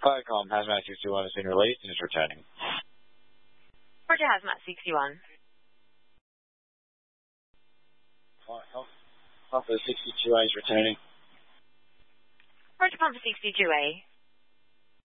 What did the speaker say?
Firecom, Hazmat 61 has been released and is returning. Roger, Hazmat 61. Pumper 62A is returning. Roger, Pumper 62A.